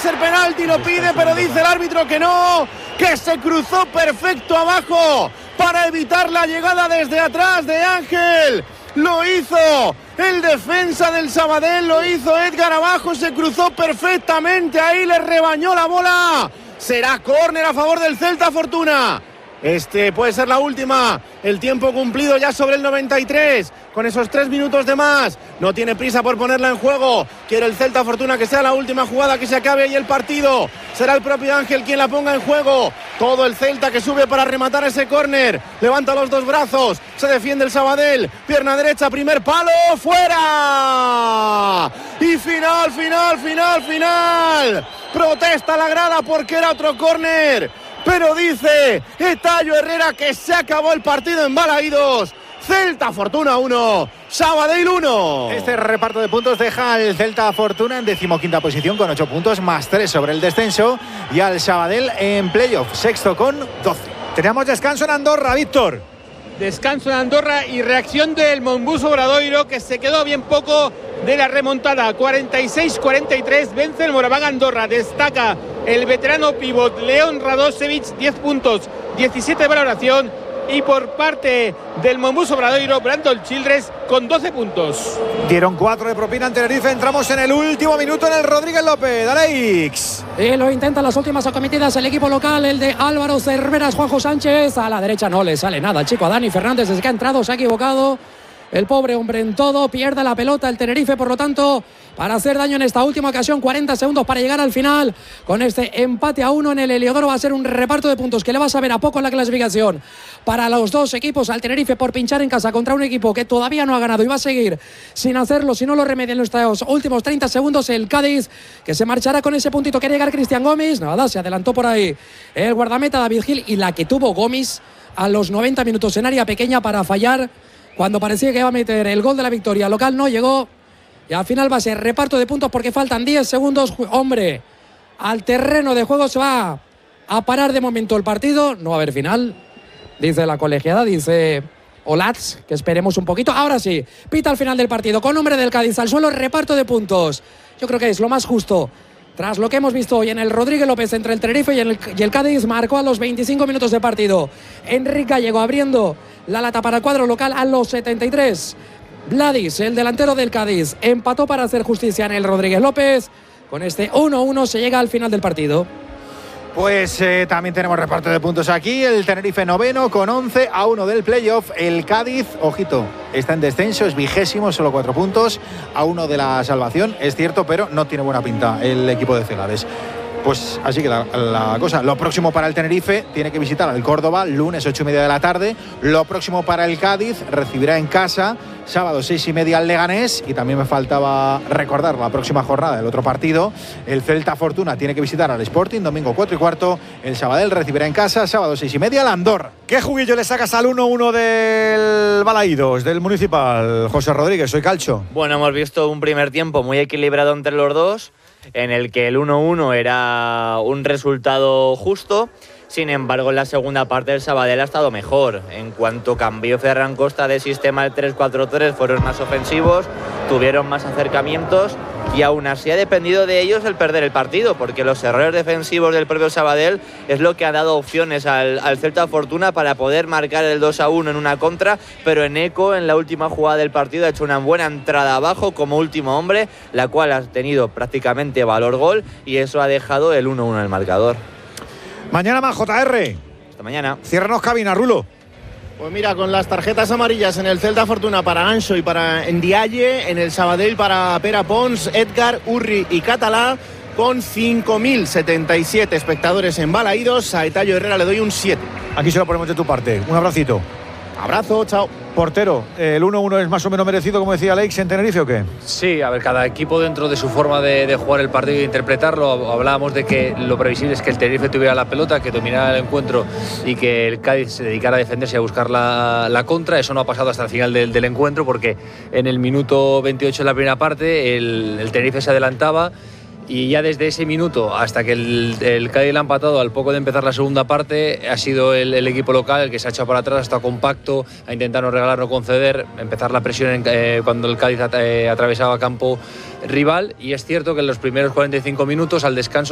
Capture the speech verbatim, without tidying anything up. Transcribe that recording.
ser penalti, lo pide, pero dice el árbitro que no, que se cruzó perfecto abajo para evitar la llegada desde atrás de Ángel. Lo hizo el defensa del Sabadell, lo hizo Edgar abajo, se cruzó perfectamente, ahí le rebañó la bola. Será córner a favor del Celta Fortuna. Este puede ser la última. El tiempo cumplido ya sobre el noventa y tres. Con esos tres minutos de más. No tiene prisa por ponerla en juego. Quiere el Celta Fortuna que sea la última jugada, que se acabe ahí el partido. Será el propio Ángel quien la ponga en juego. Todo el Celta que sube para rematar ese córner. Levanta los dos brazos. Se defiende el Sabadell. Pierna derecha, primer palo. ¡Fuera! Y final, final, final, final. Protesta la grada porque era otro córner. Pero dice Etayo Herrera que se acabó el partido en Balaídos. Celta Fortuna uno, Sabadell uno. Este reparto de puntos deja al Celta Fortuna en decimoquinta posición con ocho puntos más tres sobre el descenso y al Sabadell en playoff, sexto con doce. Teníamos descanso en Andorra, Víctor. Descanso en Andorra y reacción del Monbus Obradoiro, que se quedó bien poco de la remontada. cuarenta y seis cuarenta y tres vence el Moraván Andorra. Destaca el veterano pívot León Radosevic, diez puntos, diecisiete de valoración. Y por parte del Monbus Obradoiro, Brandon Childress con doce puntos. Dieron cuatro de propina en Tenerife. Entramos en el último minuto en el Rodríguez López. Alex. Y lo intenta las últimas acometidas el equipo local, el de Álvaro Cerveras, Juanjo Sánchez. A la derecha no le sale nada, chico. A Dani Fernández, desde que ha entrado se ha equivocado. El pobre hombre en todo, pierde la pelota el Tenerife, por lo tanto, para hacer daño en esta última ocasión. Cuarenta segundos para llegar al final. Con este empate a uno en el Heliodoro va a ser un reparto de puntos que le va a saber a poco en la clasificación para los dos equipos. Al Tenerife por pinchar en casa contra un equipo que todavía no ha ganado y va a seguir sin hacerlo si no lo remedian en los últimos treinta segundos. El Cádiz, que se marchará con ese puntito. Quiere llegar Cristian Gómez, nada, se adelantó por ahí el guardameta David Gil, y la que tuvo Gómez a los noventa minutos en área pequeña para fallar cuando parecía que iba a meter el gol de la victoria local. No llegó, y al final va a ser reparto de puntos porque faltan diez segundos. Hombre, al terreno de juego se va a parar de momento el partido. No va a haber final, dice la colegiada, dice Olats, que esperemos un poquito. Ahora sí, pita al final del partido con nombre del Cádiz al suelo, reparto de puntos. Yo creo que es lo más justo tras lo que hemos visto hoy en el Rodríguez López entre el Tenerife y el, y el Cádiz. Marcó a los veinticinco minutos de partido Enrique Gallego, abriendo la lata para el cuadro local a los setenta y tres. Vladis, el delantero del Cádiz, empató para hacer justicia en el Rodríguez López. Con este uno uno se llega al final del partido. Pues eh, también tenemos reparto de puntos aquí. El Tenerife noveno con once a uno del playoff. El Cádiz, ojito, está en descenso, es vigésimo, solo cuatro puntos a uno de la salvación. Es cierto, pero no tiene buena pinta el equipo de Celades. Pues así que la, la cosa. Lo próximo para el Tenerife, tiene que visitar al Córdoba, lunes ocho y media de la tarde. Lo próximo para el Cádiz, recibirá en casa sábado seis y media al Leganés. Y también me faltaba recordar la próxima jornada del otro partido. El Celta Fortuna tiene que visitar al Sporting, domingo cuatro y cuarto. El Sabadell recibirá en casa, sábado seis y media al Andorra. ¿Qué juguillo le sacas al uno uno del Balaídos, del Municipal? José Rodríguez, soy Calcho. Bueno, hemos visto un primer tiempo muy equilibrado entre los dos, en el que el uno uno era un resultado justo. Sin embargo, en la segunda parte el Sabadell ha estado mejor. En cuanto cambió Ferran Costa de sistema al tres cuatro tres, fueron más ofensivos, tuvieron más acercamientos, y aún así ha dependido de ellos el perder el partido, porque los errores defensivos del propio Sabadell es lo que ha dado opciones al, al Celta Fortuna para poder marcar el dos a uno en una contra. Pero Eneco, en la última jugada del partido, ha hecho una buena entrada abajo como último hombre, la cual ha tenido prácticamente valor gol, y eso ha dejado el uno uno en el marcador. Mañana más, J R. Hasta mañana. Ciérranos cabina, Rulo. Pues mira, con las tarjetas amarillas en el Celta Fortuna para Anxo y para Ndiaye, en el Sabadell para Pere Pons, Edgar, Urri y Catalá, con cinco mil setenta y siete espectadores en Balaídos. A Etayo Herrera le doy un siete. Aquí se lo ponemos de tu parte. Un abracito. Abrazo, chao. Portero, ¿el uno uno es más o menos merecido, como decía Alex, en Tenerife o qué? Sí, a ver, cada equipo dentro de su forma de, de jugar el partido y de interpretarlo. Hablábamos de que lo previsible es que el Tenerife tuviera la pelota, que dominara el encuentro y que el Cádiz se dedicara a defenderse y a buscar la, la contra. Eso no ha pasado hasta el final del, del encuentro, porque en el minuto veintiocho de la primera parte el, el Tenerife se adelantaba, y ya desde ese minuto hasta que el, el Cádiz le ha empatado al poco de empezar la segunda parte, ha sido el, el equipo local el que se ha echado para atrás, ha estado compacto, ha intentado no regalar, no conceder, empezar la presión en, eh, cuando el Cádiz at- eh, atravesaba campo rival. Y es cierto que en los primeros cuarenta y cinco minutos, al descanso,